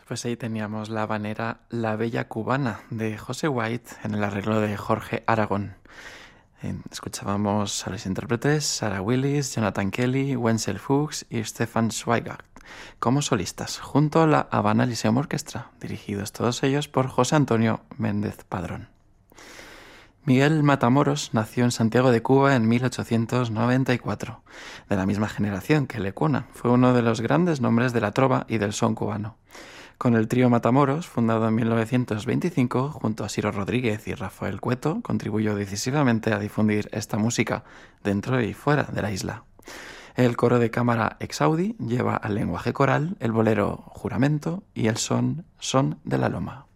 Pues ahí teníamos la habanera La Bella Cubana de José White en el arreglo de Jorge Aragón. Escuchábamos a los intérpretes Sarah Willis, Jonathan Kelly, Wenzel Fuchs y Stefan Zweigart como solistas, junto a la Habana Lyceum Orchestra, dirigidos todos ellos por José Antonio Méndez Padrón. Miguel Matamoros nació en Santiago de Cuba en 1894. De la misma generación que Lecuona, fue uno de los grandes nombres de la trova y del son cubano. Con el trío Matamoros, fundado en 1925, junto a Ciro Rodríguez y Rafael Cueto, contribuyó decisivamente a difundir esta música dentro y fuera de la isla. El coro de cámara Exaudi lleva al lenguaje coral el bolero Juramento y el son de la Loma.